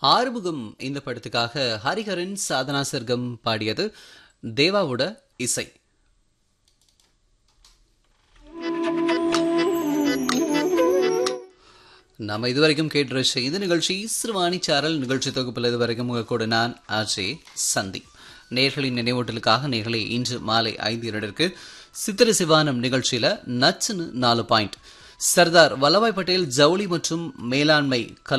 ஆறுமுகம் இந்த படத்துக்காக ஹரிஹரன் சாதனா சர்க்கம் பாடியது தேவாவோட இசை. நம்ம இதுவரைக்கும் கேட்டு ரசிச்ச இந்த நிகழ்ச்சி சிறுவாணி சாரல் நிகழ்ச்சி தொகுப்பில் இதுவரைக்கும் உங்க கூட நான் அஜய் சந்தீப். நேர்களின் நினைவூட்டலுக்காக நேர்களை இன்று மாலை 5:02 சித்திர சிவானம் நிகழ்ச்சியில நச்சுன்னு 4 பாயிண்ட் சர்தார் வல்லபாய் பட்டேல் ஜவுளி மற்றும் மேலாண்மை